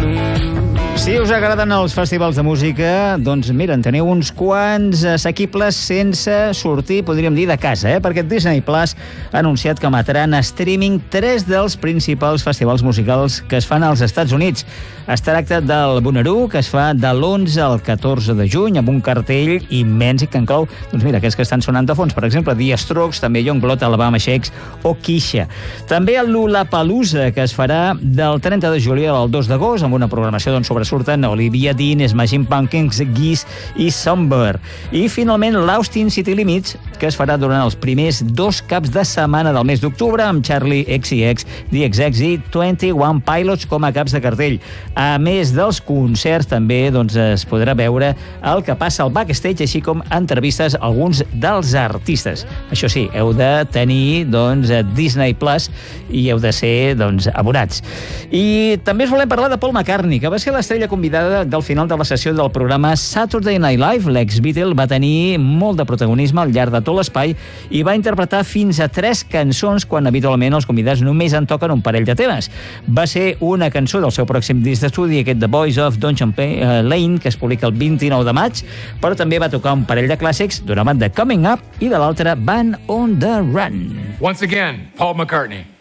Si us agraden els festivals de música, doncs mira, en teniu uns quants assequibles sense sortir, podríem dir, de casa, perquè Disney Plus ha anunciat que emetrà en streaming 3 dels principals festivals musicals que es fan als Estats Units. Es tracta del Bonnaroo, que es fa de l'11 al 14 de juny, amb un cartell immens i que inclou, doncs mira, aquests que estan sonant de fons, per exemple, The Strokes, també Youngblood, Alabama Shakes o Kesha. També el Lollapalooza, que es farà del 30 de juliol al 2 d'agost, amb una programació d'on sobresurten Olivia Dean, Smashing Pumpkins, Geese i Somber. I finalment l'Austin City Limits, que es farà durant els primers 2 caps de setmana del mes d'octubre, amb Charlie XCX, The XX i 21 Pilots com a caps de cartell. A més dels concerts, també es podrà veure el que passa al backstage, així com entrevistes a alguns dels artistes. Això sí, heu de tenir Disney Plus i heu de ser abonats. I també us volem parlar de Paul McCartney, que va ser l'estrella convidada del final de la sessió del programa Saturday Night Live. L'ex-Beatle va tenir molt de protagonisme al llarg de tot l'espai i va interpretar fins a 3 cançons quan habitualment els convidats només en toquen un parell de temes. Va ser una cançó del seu pròxim disc d'estudi, aquest The Boys of Dungeon Lane, que es publica el 29 de maig, però també va tocar un parell de clàssics d'una banda Coming Up i de l'altra Band on the Run. Once again, Paul McCartney.